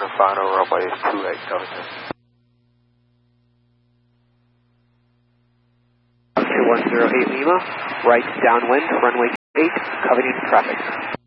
and final runway 28 Delta. 2108 Lima, right downwind, runway 8, Covenant traffic.